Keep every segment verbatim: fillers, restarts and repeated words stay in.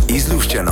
Izluščeno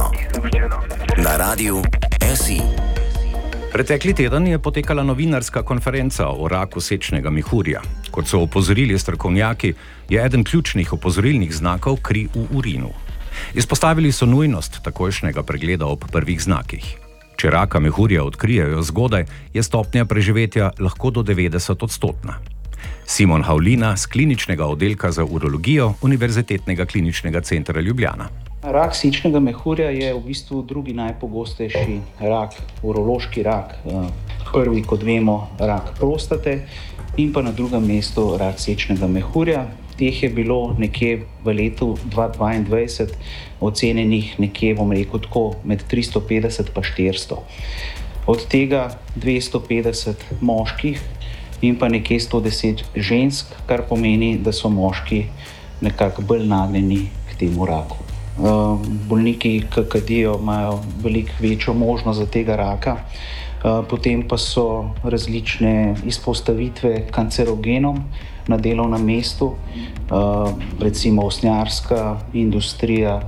na Radiu S I. Pretekli teden je potekala novinarska konferenca o raku sečnega mehurja. Kot so opozorili strokovnjaki, je eden ključnih opozorilnih znakov kri v urinu. Izpostavili so nujnost takojšnjega pregleda ob prvih znakih. Če raka mehurja odkrijejo zgodaj, je stopnja preživetja lahko do devetdeset odstotna. Simon Havlina z kliničnega oddelka za urologijo Univerzitetnega kliničnega centra Ljubljana. Rak sečnega mehurja je v bistvu drugi najpogostejši rak, urološki rak. Prvi, kot vemo, rak prostate in pa na drugem mestu rak sečnega mehurja. Teh je bilo nekje v letu dva tisoč dvaindvajset ocenjenih nekje, bom rekel tako, med tristo petdeset pa štiristo. Od tega dvesto petdeset moških in pa nekje sto deset žensk, kar pomeni, da so moški nekako bolj nagnjeni k temu raku. Bolniki, ki kadijo, imajo veliko večjo možnost za tega raka, potem pa so različne izpostavitve kancerogenom na delovnem mestu, recimo usnjarska industrija,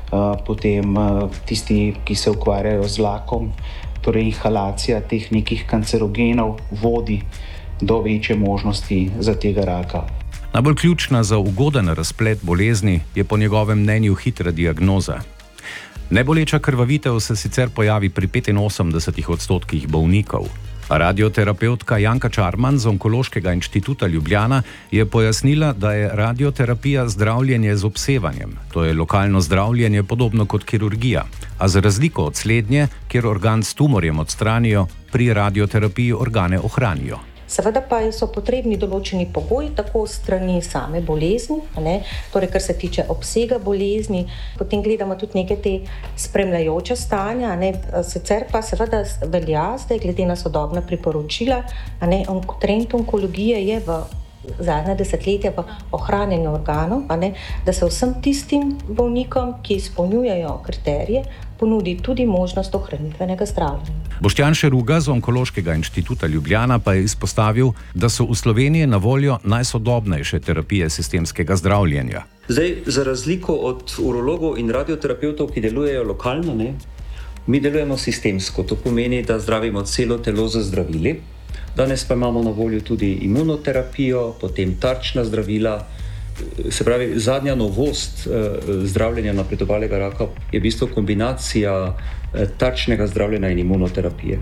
potem tisti, ki se ukvarjajo z lakom, torej inhalacija teh nekih kancerogenov vodi do večje možnosti za tega raka. Najbolj ključna za ugoden razplet bolezni je po njegovem mnenju hitra diagnoza. Neboleča krvavitev se sicer pojavi pri petinosemdesetih odstotkih bolnikov. Radioterapeutka Janka Čarman z Onkološkega inštituta Ljubljana je pojasnila, da je radioterapija zdravljenje z obsevanjem. To je lokalno zdravljenje podobno kot kirurgija, a za razliko od slednje, kjer organ s tumorjem odstranijo, pri radioterapiji organe ohranijo. Seveda pa so potrebni določeni pogoji, tako strani same bolezni, ne? Torej, kar se tiče obsega bolezni, potem gledamo tudi neke te spremljajoče stanja, ne? Sicer pa seveda velja zdaj glede na sodobna priporočila, ne? Trend onkologije je v zadnje desetletje v ohranjanju organov, ne? Da se vsem tistim bolnikom, ki izpolnjujejo kriterije, ponudi tudi možnost ohranitvenega zdravljenja. Boštjan Šeruga z Onkološkega inštituta Ljubljana pa je izpostavil, da so v Sloveniji na voljo najsodobnejše terapije sistemskega zdravljenja. Zdaj, za razliko od urologov in radioterapeutov, ki delujejo lokalno, ne, mi delujemo sistemsko. To pomeni, da zdravimo celo telo z zdravili. Danes pa imamo na voljo tudi imunoterapijo, potem tarčna zdravila. Se pravi, zadnja novost eh, zdravljenja napredovalnega raka je v bistvu kombinacija eh, tarčnega zdravljenja in imunoterapije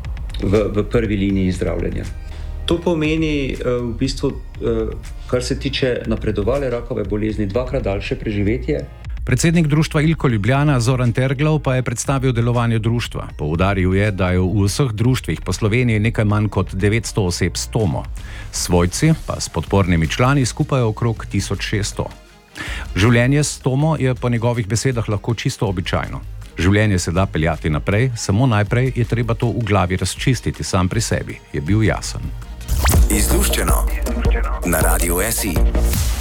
v, v prvi liniji zdravljenja. To pomeni eh, v bistvu, eh, kar se tiče napredovalne rakove bolezni, dvakrat daljše preživetje. Predsednik društva Ilko Ljubljana Zoran Terglov pa je predstavil delovanje društva. Poudaril je, da je v vseh društvih po Sloveniji nekaj manj kot devetsto oseb s tomo. Svojci pa s podpornimi člani skupaj okrog tisoč šeststo. Življenje s tomo je po njegovih besedah lahko čisto običajno. Življenje se da peljati naprej, samo najprej je treba to v glavi razčistiti sam pri sebi, je bil jasen. Izluščeno na Radiu S I.